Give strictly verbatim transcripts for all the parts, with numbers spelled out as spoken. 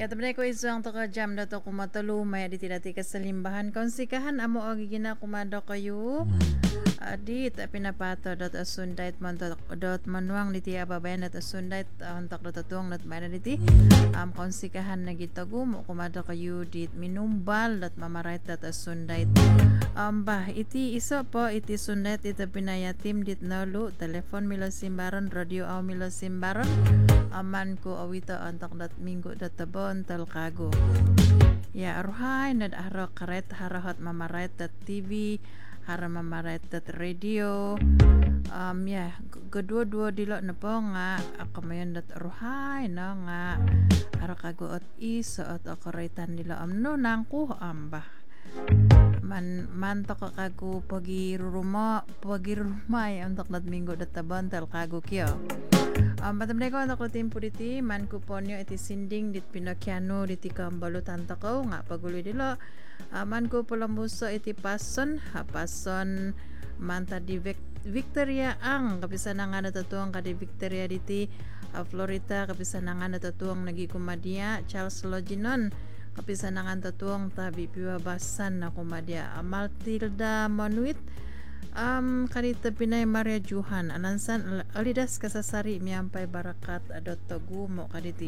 Ya tabi ko isang to ka jam dato kumatalo may di tidati kasalimbahan konsikahan amo og gina kumado kayo. Adi ta pinapato dot asundait man dot manuang diti ababayan dot asundait antak dot tuang dot mana diti am konsikahan na gitago mo kumado kayo dit minumbal dot mamarait dot asundait. Um, bah, iti iso po, iti sundet, iti pinayatim dit nalu, telepon milo simbaron, radio aw milo simbaron, aman ko awito antok dat minggu dat tabon tel kago. Ya aruhay, nad aro karet, harahat mamaret dat T V, hara mamaret dat radio, um, ya, kedua-dua dilo na po nga, ako mayon dat aruhay, no, nga, aro kago at iso at akaretan dilo, am no, nangku, ambah. Man man to kagu pagi rumah pagi rumah ya untuk nat minggu dat tabantal kagu kyo. Um, batam ko untuk timpo diti man kuponyo iti sinding dit Pinokiano diti kambalo tanta ko nga paguloy dilo. Uh, man ko pulambuso iti pason ha pason manta di Victoria ang kapisan nga natatuang kadi Victoria diti uh, Florida kapisan nga natatuang nagi kumadia Charles Loginon. Kapisanangan tatuang tabi piwabasan na kumadya Matilda Manuit um, kanita Pinay Maria Juhan anansan alidas kasasari miyampay barakat adot tagu mo kaditi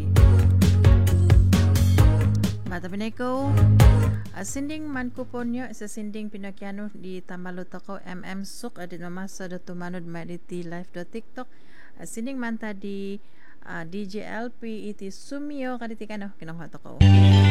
mata pinay ko asinding man kuponyo sa sinding Pinokiano di Tamalot ako M M Suk adit mamasa dot tumanod maditi live dot TikTok asinding man ta di uh, D J L P iti Sumio kaditi kano kinanghat ako